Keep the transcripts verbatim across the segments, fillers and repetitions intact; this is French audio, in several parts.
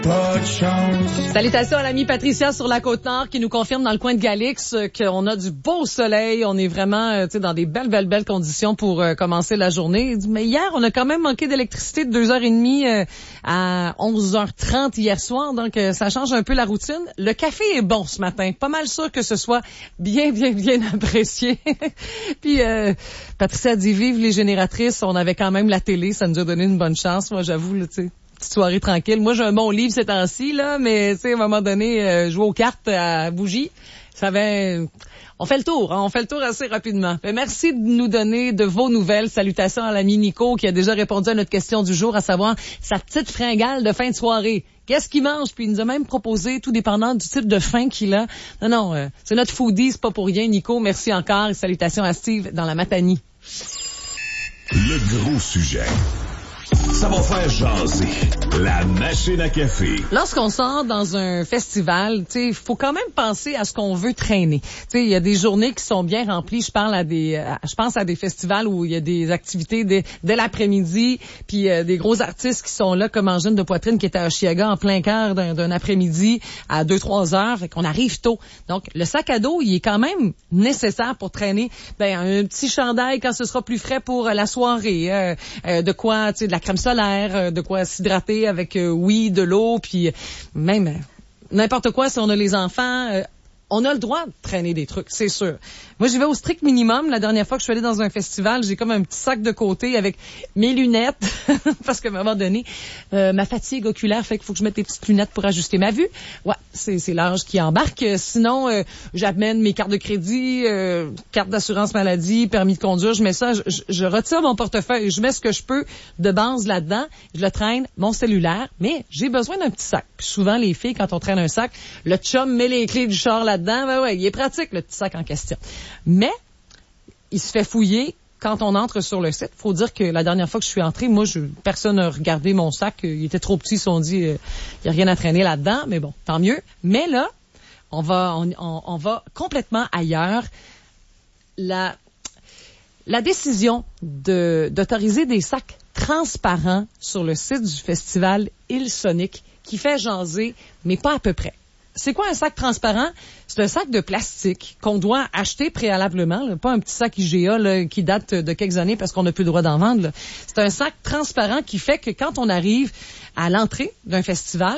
Pas de chance. Salutations à l'amie Patricia sur la Côte-Nord qui nous confirme dans le coin de Galix euh, qu'on a du beau soleil. On est vraiment euh, tu sais, dans des belles, belles, belles conditions pour euh, commencer la journée. Mais hier, on a quand même manqué d'électricité de deux heures trente euh, à onze heures trente hier soir. Donc, euh, ça change un peu la routine. Le café est bon ce matin. Pas mal sûr que ce soit bien, bien, bien apprécié. Puis, euh, Patricia dit, vive les génératrices. On avait quand même la télé. Ça nous a donné une bonne chance. Moi, j'avoue, là, tu sais. Petite soirée tranquille. Moi, j'ai un bon livre ces temps-ci, là, mais, tu sais, à un moment donné, euh, jouer aux cartes à bougie, ça va... On fait le tour, hein, on fait le tour assez rapidement. Mais merci de nous donner de vos nouvelles. Salutations à l'ami Nico qui a déjà répondu à notre question du jour, à savoir sa petite fringale de fin de soirée. Qu'est-ce qu'il mange? Puis il nous a même proposé, tout dépendant du type de faim qu'il a. Non, non, euh, c'est notre foodie, c'est pas pour rien. Nico, merci encore. Et salutations à Steve dans la Matanie. Le gros sujet. Ça va faire jaser. La machine à café. Lorsqu'on sort dans un festival, tu sais, il faut quand même penser à ce qu'on veut traîner. Tu sais, il y a des journées qui sont bien remplies. Je parle à des, à, je pense à des festivals où il y a des activités dès, dès l'après-midi, puis euh, des gros artistes qui sont là, comme Angine de Poitrine qui était à Chiaga en plein cœur d'un, d'un après-midi à deux trois heures, fait qu'on arrive tôt. Donc, le sac à dos, il est quand même nécessaire pour traîner. Ben, un petit chandail quand ce sera plus frais pour la soirée, euh, euh, de quoi, tu sais, de la crème solaire, de quoi s'hydrater avec, euh, oui, de l'eau, puis même euh, n'importe quoi si on a les enfants. Euh, on a le droit de traîner des trucs, c'est sûr. Moi, j'y vais au strict minimum. La dernière fois que je suis allée dans un festival, j'ai comme un petit sac de côté avec mes lunettes, parce qu'à un moment donné, euh, ma fatigue oculaire fait qu'il faut que je mette des petites lunettes pour ajuster ma vue. Ouais, c'est, c'est l'âge qui embarque. Sinon, euh, j'amène mes cartes de crédit, euh, carte d'assurance maladie, permis de conduire. Je mets ça, je, je retire mon portefeuille, je mets ce que je peux de base là-dedans. Je le traîne, mon cellulaire, mais j'ai besoin d'un petit sac. Puis souvent, les filles, quand on traîne un sac, le chum met les clés du char là-dedans. Ben ouais, il est pratique, le petit sac en question. Mais, il se fait fouiller quand on entre sur le site. Faut dire que la dernière fois que je suis entrée, moi, je, personne n'a regardé mon sac. Il était trop petit, ils se sont dit, euh, il n'y a rien à traîner là-dedans. Mais bon, tant mieux. Mais là, on va, on, on, on va complètement ailleurs. La, la décision de, d'autoriser des sacs transparents sur le site du festival Hillsonic qui fait jaser, mais pas à peu près. C'est quoi un sac transparent? C'est un sac de plastique qu'on doit acheter préalablement, là, pas un petit sac I G A là, qui date de quelques années parce qu'on n'a plus le droit d'en vendre. Là. C'est un sac transparent qui fait que quand on arrive à l'entrée d'un festival,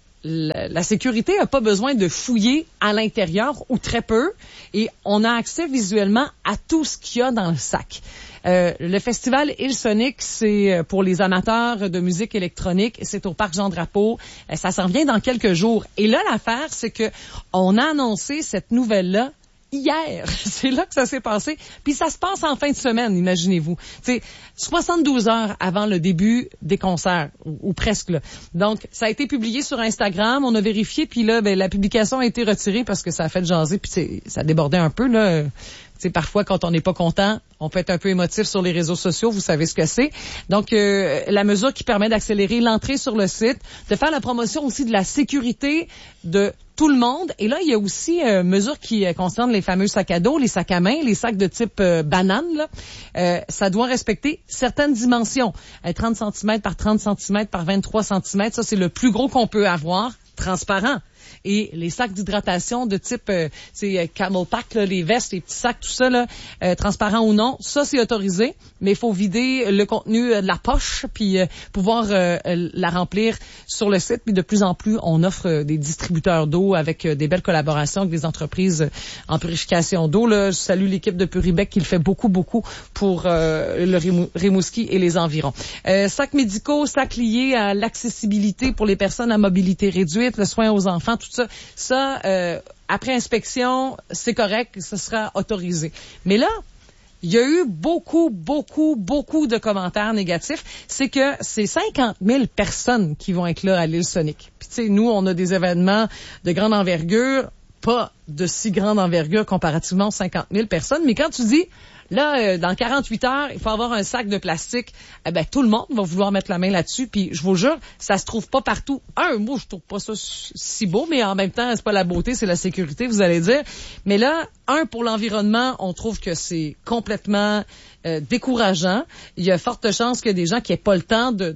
la, la sécurité n'a pas besoin de fouiller à l'intérieur ou très peu et on a accès visuellement à tout ce qu'il y a dans le sac. Euh, le festival Hillsonic, c'est pour les amateurs de musique électronique. C'est au Parc Jean-Drapeau. Euh, ça s'en vient dans quelques jours. Et là, l'affaire, c'est que on a annoncé cette nouvelle-là hier. C'est là que ça s'est passé. Puis ça se passe en fin de semaine, imaginez-vous. C'est soixante-douze heures avant le début des concerts, ou, ou presque là. Donc, ça a été publié sur Instagram. On a vérifié, puis là, ben, la publication a été retirée parce que ça a fait jaser, puis ça débordait un peu, là. C'est parfois, quand on n'est pas content, on peut être un peu émotif sur les réseaux sociaux, vous savez ce que c'est. Donc, euh, la mesure qui permet d'accélérer l'entrée sur le site, de faire la promotion aussi de la sécurité de tout le monde. Et là, il y a aussi euh, mesure qui euh, concerne les fameux sacs à dos, les sacs à main, les sacs de type euh, banane. Là. Euh, ça doit respecter certaines dimensions. Euh, trente centimètres par trente centimètres par vingt-trois centimètres, ça, c'est le plus gros qu'on peut avoir, transparent. Et les sacs d'hydratation de type euh, c'est Camel Pack, là, les vestes, les petits sacs, tout ça, là, euh, transparent ou non, ça c'est autorisé, mais il faut vider le contenu euh, de la poche puis euh, pouvoir euh, la remplir sur le site. Puis de plus en plus, on offre euh, des distributeurs d'eau avec euh, des belles collaborations avec des entreprises euh, en purification d'eau. Là, je salue l'équipe de Puribec qui le fait beaucoup, beaucoup pour euh, le Rimou- Rimouski et les environs. Euh, sacs médicaux, sacs liés à l'accessibilité pour les personnes à mobilité réduite, le soin aux enfants, tout ça, ça euh, après inspection, c'est correct, ça sera autorisé. Mais là, il y a eu beaucoup, beaucoup, beaucoup de commentaires négatifs. C'est que c'est cinquante mille personnes qui vont être là à l'Hillsonic. Puis tu sais, nous, on a des événements de grande envergure, pas de si grande envergure comparativement aux cinquante mille personnes. Mais quand tu dis, là, euh, dans quarante-huit heures, il faut avoir un sac de plastique, eh ben tout le monde va vouloir mettre la main là-dessus. Puis je vous jure, ça se trouve pas partout. Un, moi, je trouve pas ça si beau, mais en même temps, c'est pas la beauté, c'est la sécurité, vous allez dire. Mais là, un, pour l'environnement, on trouve que c'est complètement euh, décourageant. Il y a forte chance qu'il y ait des gens qui aient pas le temps de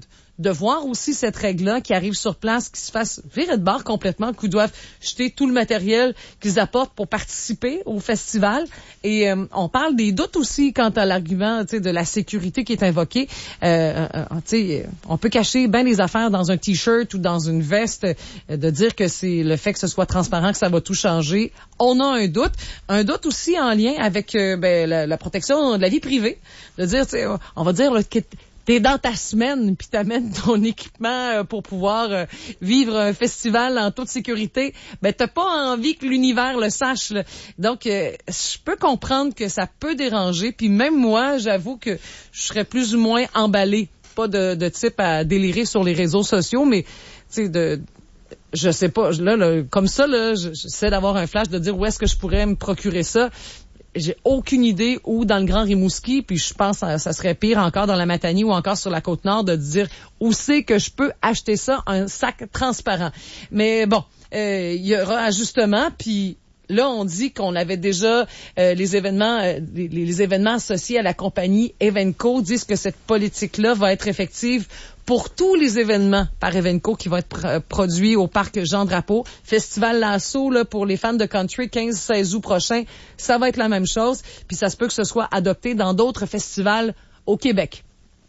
de voir aussi cette règle-là qui arrive sur place, qui se fasse virer de bord complètement, qu'ils doivent jeter tout le matériel qu'ils apportent pour participer au festival. Et euh, on parle des doutes aussi quant à l'argument, tu sais, de la sécurité qui est invoquée. Euh, euh, tu sais, on peut cacher bien des affaires dans un t-shirt ou dans une veste, euh, de dire que c'est le fait que ce soit transparent que ça va tout changer. On a un doute, un doute aussi en lien avec euh, ben, la, la protection de la vie privée, de dire, tu sais, on va dire là, que t'es dans ta semaine puis t'amènes ton équipement pour pouvoir euh, vivre un festival en toute sécurité, ben t'as pas envie que l'univers le sache, là. Donc euh, je peux comprendre que ça peut déranger, puis même moi, j'avoue que je serais plus ou moins emballée, pas de, de type à délirer sur les réseaux sociaux, mais tu sais de je sais pas, là, là comme ça là, j'essaie d'avoir un flash de dire où est-ce que je pourrais me procurer ça. J'ai aucune idée où dans le Grand Rimouski, puis je pense que ça serait pire encore dans la Matanie ou encore sur la Côte-Nord de dire où c'est que je peux acheter ça, un sac transparent. Mais bon, euh, il y aura ajustement, puis là, on dit qu'on avait déjà euh, les événements euh, les, les événements associés à la compagnie Evenco disent que cette politique-là va être effective pour tous les événements par Evenco qui vont être pr- produits au parc Jean-Drapeau. Festival Lasso, là, pour les fans de country, quinze seize août prochain, ça va être la même chose. Puis ça se peut que ce soit adopté dans d'autres festivals au Québec.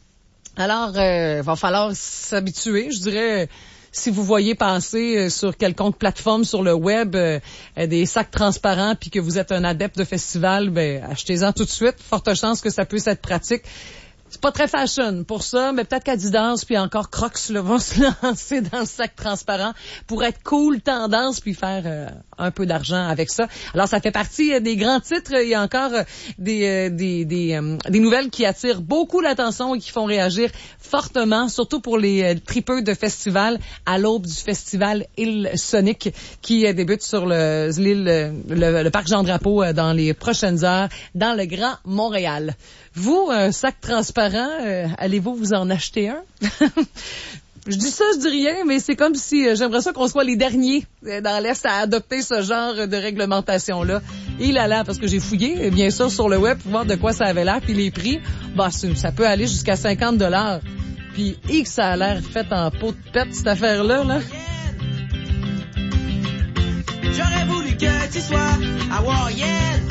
Alors, euh, va falloir s'habituer, je dirais. Si vous voyez passer sur quelconque plateforme sur le web euh, des sacs transparents puis que vous êtes un adepte de festival, ben achetez-en tout de suite. Forte chance que ça puisse être pratique. C'est pas très fashion pour ça, mais peut-être qu'Adidas puis encore Crocs là, vont se lancer dans le sac transparent pour être cool, tendance, puis faire euh, un peu d'argent avec ça. Alors, ça fait partie euh, des grands titres. Il y a encore euh, des euh, des des, euh, des nouvelles qui attirent beaucoup l'attention et qui font réagir fortement, surtout pour les euh, tripeux de festival à l'aube du festival Île Sonic qui euh, débute sur le, l'île, le, le parc Jean-Drapeau euh, dans les prochaines heures dans le Grand Montréal. Vous, un sac transparent, euh, allez-vous vous en acheter un? Je dis ça, je dis rien, mais c'est comme si euh, j'aimerais ça qu'on soit les derniers euh, dans l'Est à adopter ce genre de réglementation-là. Et là là, parce que j'ai fouillé, bien sûr, sur le web pour voir de quoi ça avait l'air, puis les prix, bah ça peut aller jusqu'à cinquante dollars. Puis, et que ça a l'air fait en peau de pète, cette affaire-là, là. J'aurais voulu que tu sois hawaïenne.